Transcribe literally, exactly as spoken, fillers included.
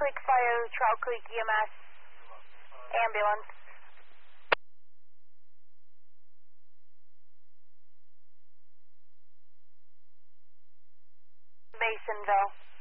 Creek Fire, Trout Creek E M S, ambulance. Masonville.